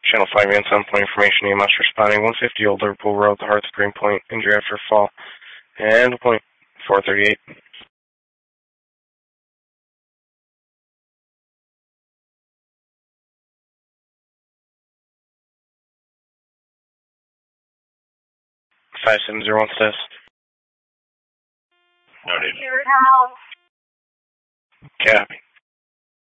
Channel 5 and 7 point information, EMS responding 150 Old Liverpool Road, the Hearth Green Point, injury after fall. And point 438. Five 701 status. Noted. Copy.